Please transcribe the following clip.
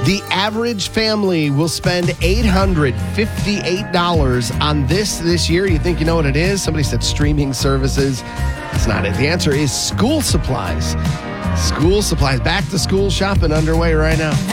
The average family will spend $858 on this year. You think you know what it is? Somebody said streaming services. That's not it. The answer is school supplies. School supplies. Back to school shopping underway right now.